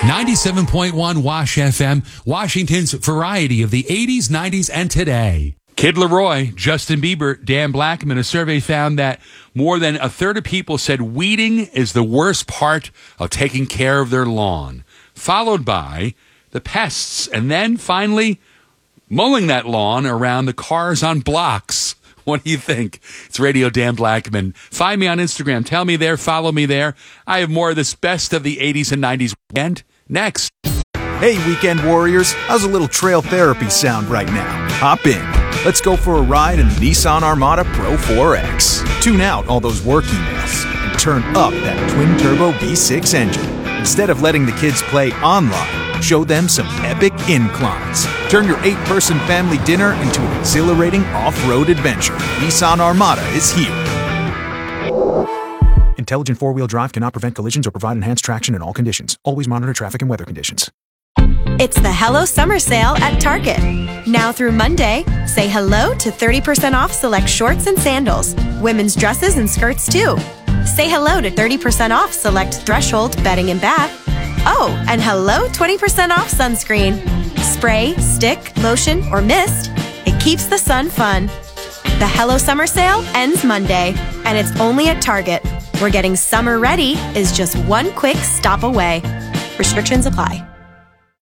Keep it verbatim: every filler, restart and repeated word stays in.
ninety-seven point one Wash F M, Washington's variety of the eighties, nineties, and today. Kid Laroi, Justin Bieber, Dan Blackman. A survey found that more than a third of people said weeding is the worst part of taking care of their lawn, followed by the pests, and then finally mowing that lawn around the cars on blocks. What do you think? It's Radio Dan Blackman. Find me on Instagram. Tell me there. Follow me there. I have more of this best of the eighties and nineties weekend next. Hey, weekend warriors. How's a little trail therapy sound right now? Hop in. Let's go for a ride in the Nissan Armada Pro four X. Tune out all those work emails and turn up that twin-turbo V six engine. Instead of letting the kids play online, show them some epic inclines. Turn your eight-person family dinner into an exhilarating off-road adventure. Nissan Armada is here. Intelligent four-wheel drive cannot prevent collisions or provide enhanced traction in all conditions. Always monitor traffic and weather conditions. It's the Hello Summer Sale at Target. Now through Monday, say hello to thirty percent off select shorts and sandals, women's dresses and skirts too. Say hello to thirty percent off select Threshold bedding and bath. Oh, and hello twenty percent off sunscreen. Spray, stick, lotion, or mist, it keeps the sun fun. The Hello Summer Sale ends Monday, and it's only at Target, where getting summer ready is just one quick stop away. Restrictions apply.